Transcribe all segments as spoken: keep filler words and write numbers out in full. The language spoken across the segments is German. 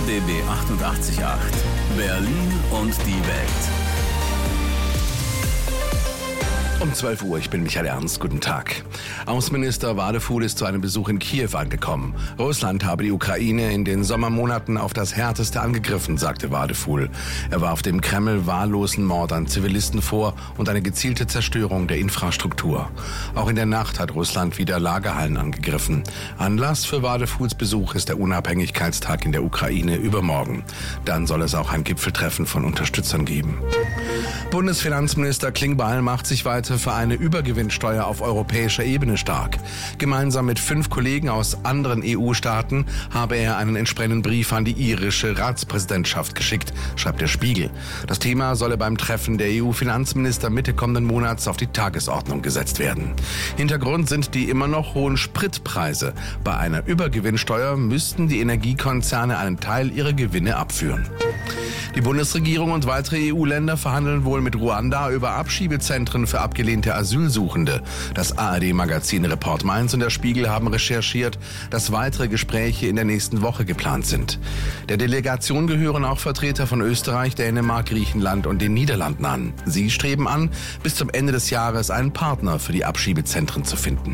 B B achtundachtzig Komma acht. Berlin und die Welt. Um zwölf Uhr, ich bin Michael Ernst, guten Tag. Außenminister Wadefuhl ist zu einem Besuch in Kiew angekommen. Russland habe die Ukraine in den Sommermonaten auf das Härteste angegriffen, sagte Wadefuhl. Er warf dem Kreml wahllosen Mord an Zivilisten vor und eine gezielte Zerstörung der Infrastruktur. Auch in der Nacht hat Russland wieder Lagerhallen angegriffen. Anlass für Wadefuhls Besuch ist der Unabhängigkeitstag in der Ukraine übermorgen. Dann soll es auch ein Gipfeltreffen von Unterstützern geben. Bundesfinanzminister Klingbeil macht sich weiter für eine Übergewinnsteuer auf europäischer Ebene stark. Gemeinsam mit fünf Kollegen aus anderen E U-Staaten habe er einen entsprechenden Brief an die irische Ratspräsidentschaft geschickt, schreibt der Spiegel. Das Thema solle beim Treffen der E U-Finanzminister Mitte kommenden Monats auf die Tagesordnung gesetzt werden. Hintergrund sind die immer noch hohen Spritpreise. Bei einer Übergewinnsteuer müssten die Energiekonzerne einen Teil ihrer Gewinne abführen. Die Bundesregierung und weitere E U-Länder verhandeln wohl mit Ruanda über Abschiebezentren für abgelehnte Asylsuchende. Das A R D-Magazin Report Mainz und der Spiegel haben recherchiert, dass weitere Gespräche in der nächsten Woche geplant sind. Der Delegation gehören auch Vertreter von Österreich, Dänemark, Griechenland und den Niederlanden an. Sie streben an, bis zum Ende des Jahres einen Partner für die Abschiebezentren zu finden.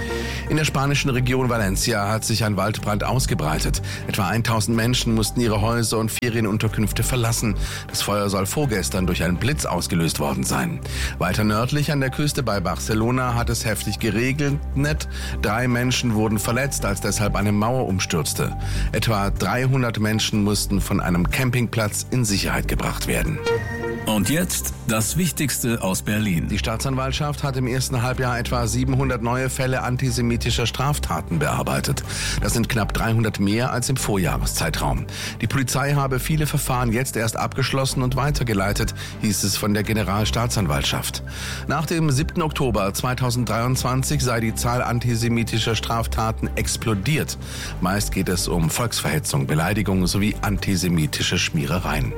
In der spanischen Region Valencia hat sich ein Waldbrand ausgebreitet. Etwa tausend Menschen mussten ihre Häuser und Ferienunterkünfte verlassen. Das Feuer soll vorgestern durch einen Blitz ausgelöst worden sein. Weiter nördlich an der Küste bei Barcelona hat es heftig geregnet. Drei Menschen wurden verletzt, als deshalb eine Mauer umstürzte. Etwa dreihundert Menschen mussten von einem Campingplatz in Sicherheit gebracht werden. Und jetzt das Wichtigste aus Berlin. Die Staatsanwaltschaft hat im ersten Halbjahr etwa siebenhundert neue Fälle antisemitischer Straftaten bearbeitet. Das sind knapp dreihundert mehr als im Vorjahreszeitraum. Die Polizei habe viele Verfahren jetzt erst abgeschlossen und weitergeleitet, hieß es von der Generalstaatsanwaltschaft. Nach dem siebten Oktober zweitausenddreiundzwanzig sei die Zahl antisemitischer Straftaten explodiert. Meist geht es um Volksverhetzung, Beleidigung sowie antisemitische Schmierereien.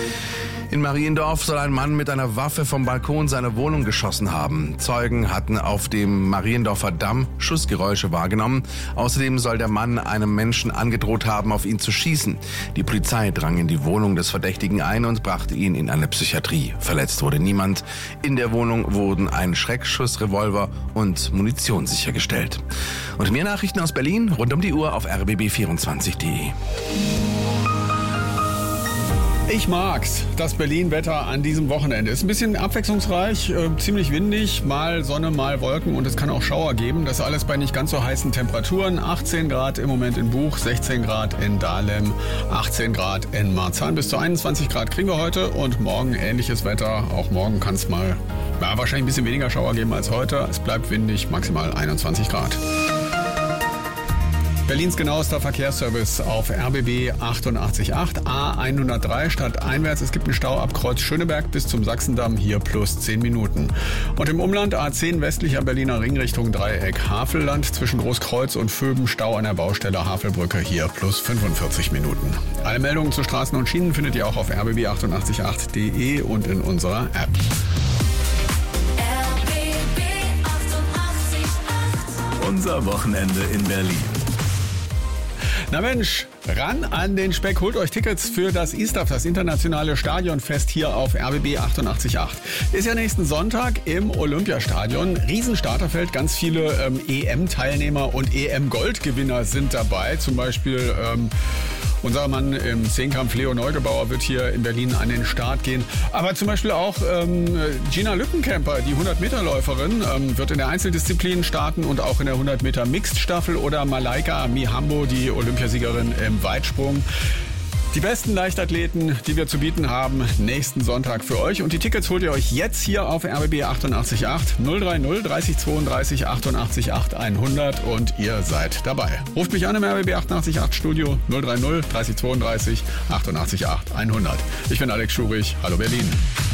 In Mariendorf soll ein Mann mit einer Waffe vom Balkon seiner Wohnung geschossen haben. Zeugen hatten auf dem Mariendorfer Damm Schussgeräusche wahrgenommen. Außerdem soll der Mann einem Menschen angedroht haben, auf ihn zu schießen. Die Polizei drang in die Wohnung des Verdächtigen ein und brachte ihn in eine Psychiatrie. Verletzt wurde niemand. In der Wohnung wurden ein Schreckschussrevolver und Munition sichergestellt. Und mehr Nachrichten aus Berlin rund um die Uhr auf r b b vierundzwanzig punkt d e. Ich mag's. Das Berlin-Wetter an diesem Wochenende ist ein bisschen abwechslungsreich, äh, ziemlich windig, mal Sonne, mal Wolken und es kann auch Schauer geben. Das alles bei nicht ganz so heißen Temperaturen. achtzehn Grad im Moment in Buch, sechzehn Grad in Dahlem, achtzehn Grad in Marzahn. Bis zu einundzwanzig Grad kriegen wir heute und morgen ähnliches Wetter. Auch morgen kann es mal ja, wahrscheinlich ein bisschen weniger Schauer geben als heute. Es bleibt windig, maximal einundzwanzig Grad. Berlins genauester Verkehrsservice auf R B B achtundachtzig Komma acht, A hundertdrei stadteinwärts. Es gibt einen Stau ab Kreuz Schöneberg bis zum Sachsendamm, hier plus zehn Minuten. Und im Umland A zehn westlicher Berliner Ring Richtung Dreieck Havelland zwischen Großkreuz und Vöben Stau an der Baustelle Havelbrücke, hier plus fünfundvierzig Minuten. Alle Meldungen zu Straßen und Schienen findet ihr auch auf r b b achtundachtzig Komma acht punkt d e und in unserer App. R B B achtundachtzig Komma acht. Unser Wochenende in Berlin. Na Mensch, ran an den Speck, holt euch Tickets für das I S T A F, das internationale Stadionfest hier auf R B B achtundachtzig Komma acht. Ist ja nächsten Sonntag im Olympiastadion. Riesenstarterfeld, ganz viele ähm, E M-Teilnehmer und E M-Goldgewinner sind dabei. Zum Beispiel ähm, unser Mann im Zehnkampf Leo Neugebauer wird hier in Berlin an den Start gehen. Aber zum Beispiel auch ähm, Gina Lückenkämper, die hundert-Meter-Läuferin, ähm, wird in der Einzeldisziplin starten und auch in der hundert-Meter-Mixed-Staffel. Oder Malaika Mihambo, die Olympiasiegerin im Weitsprung. Die besten Leichtathleten, die wir zu bieten haben, nächsten Sonntag für euch. Und die Tickets holt ihr euch jetzt hier auf R B B achtundachtzig Komma acht, null drei null dreißig zweiunddreißig achtundachtzig acht hundert und ihr seid dabei. Ruft mich an im R B B achtundachtzig Komma acht Studio null drei null dreißig zweiunddreißig achtundachtzig acht hundert. Ich bin Alex Schurich. Hallo Berlin.